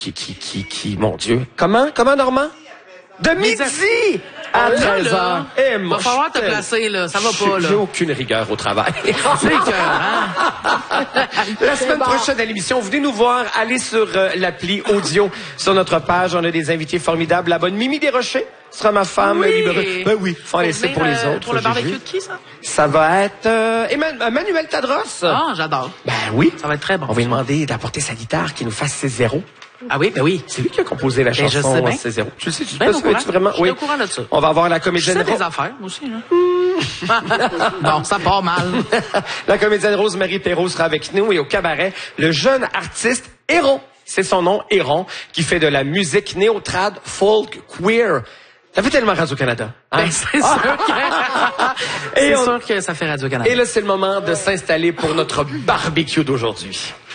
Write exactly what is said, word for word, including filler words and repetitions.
qui, qui, qui, qui, mon Dieu. Comment, comment, Normand? De midi à treize heures. Eh, moi, va falloir te placer, là. Ça va pas, là. J'ai aucune rigueur au travail. C'est que, hein? La semaine bon. prochaine à l'émission, venez nous voir. Allez sur euh, l'appli audio sur notre page. On a des invités formidables. La bonne Mimi Desrochers sera ma femme oui. libérée. Ben oui, faut en laisser pour les autres. Pour le barbecue de qui, ça? Ça va être euh, Emmanuel, Manuel Tadros. Ah, j'adore. Ben oui. Ça va être très bon. On va lui demander d'apporter sa guitare, qu'il nous fasse ses zéros. Ah oui, ben oui. C'est lui qui a composé la ben chanson je sais bien. C'est zéro. Tu le sais, tu ben, peux tu vraiment? Je suis oui. au courant de ça. On va avoir la comédienne. Je sais des affaires, aussi, là. Bon, ça part mal. La comédienne Rose-Marie Perrault sera avec nous et au cabaret, le jeune artiste Héron. C'est son nom, Héron, qui fait de la musique néo-trad, folk, queer. Ça fait tellement Radio-Canada. Hein? Ben, c'est sûr que... c'est on... sûr que ça fait Radio-Canada. Et là, c'est le moment de s'installer pour notre barbecue d'aujourd'hui.